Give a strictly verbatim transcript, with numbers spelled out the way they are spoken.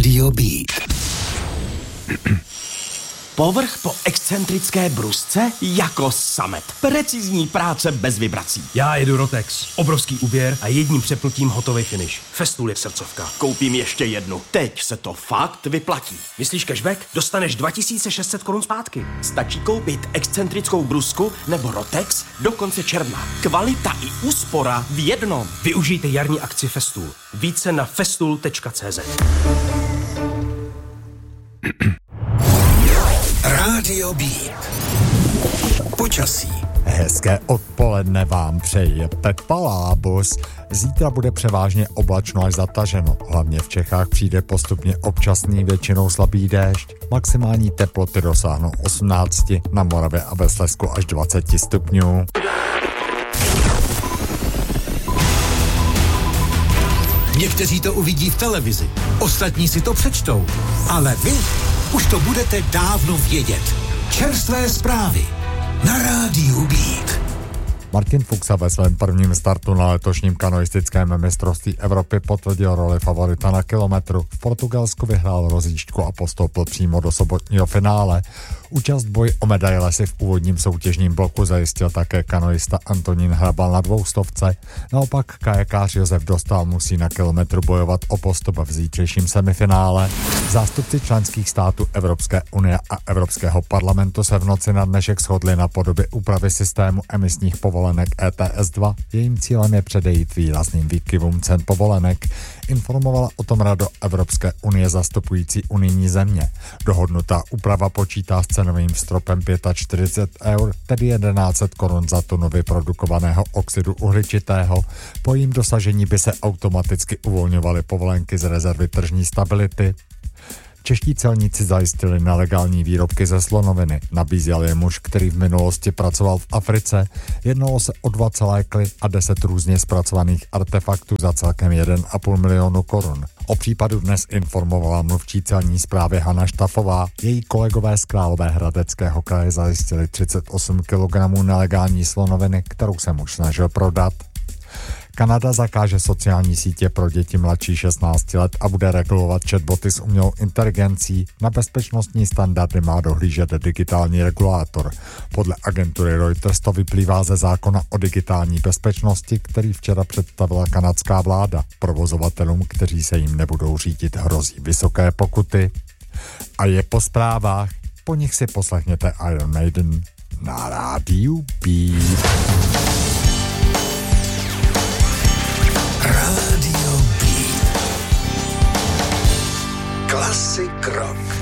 Rádio Beat. Povrch po excentrické brusce jako samet. Precizní práce bez vibrací. Já jedu Rotex. Obrovský úběr a jedním přepnutím hotový finish. Festool je srdcovka. Koupím ještě jednu. Teď se to fakt vyplatí. Myslíš cashback? Dostaneš dva tisíce šest set korun zpátky. Stačí koupit excentrickou brusku nebo Rotex do konce června. Kvalita i úspora v jednom. Využijte jarní akci Festool. Více na festool tečka cé zet. Rádio Beat. Počasí. Hezké odpoledne vám přeje Pepa Lábus. Zítra bude převážně oblačno až zataženo. Hlavně v Čechách přijde postupně občasný, většinou slabý déšť. Maximální teploty dosáhnou osmnáct, na Moravě a ve Slezsku až dvacet stupňů. Někteří to uvidí v televizi, ostatní si to přečtou, ale vy už to budete dávno vědět. Čerstvé zprávy na Rádiu Beat. Martin Fuchsa ve svém prvním startu na letošním kanoistickém mistrovství Evropy potvrdil roli favorita na kilometru. V Portugalsku vyhrál rozjížďku a postoupil přímo do sobotního finále. Účast boj o medaile si v úvodním soutěžním bloku zajistil také kanoista Antonín Hrabal na dvoustovce. Naopak kajakář Josef Dostál musí na kilometru bojovat o postup v zítřejším semifinále. Zástupci členských států Evropské unie a Evropského parlamentu se v noci na dnešek shodli na podobě úpravy systému emisních povolenek E T S dva. Jejím cílem je předejít výrazným výkyvům cen povolenek. Informovala o tom Rada Evropské unie zastupující unijní země. Dohodnutá úprava počítá s cenovým stropem čtyřicet pět eur, tedy jedenáct set korun za tunu vyprodukovaného oxidu uhličitého. Po jím dosažení by se automaticky uvolňovaly povolenky z rezervy tržní stability. Čeští celníci zajistili nelegální výrobky ze slonoviny. Nabízel je muž, který v minulosti pracoval v Africe. Jednalo se o dva celékly a deset různě zpracovaných artefaktů za celkem jeden a půl milionu korun. O případu dnes informovala mluvčí celní správy Hana Štafová. Její kolegové z Královéhradeckého kraje zajistili třicet osm kilogramů nelegální slonoviny, kterou se muž snažil prodat. Kanada zakáže sociální sítě pro děti mladší šestnáct let a bude regulovat chatboty s umělou inteligencí. Na bezpečnostní standardy má dohlížet digitální regulátor. Podle agentury Reuters to vyplývá ze zákona o digitální bezpečnosti, který včera představila kanadská vláda. Provozovatelům, kteří se jim nebudou řídit, hrozí vysoké pokuty. A je po zprávách, po nich si poslechněte Iron Maiden na Rádiu Beat. Rádio Beat. Classic rock.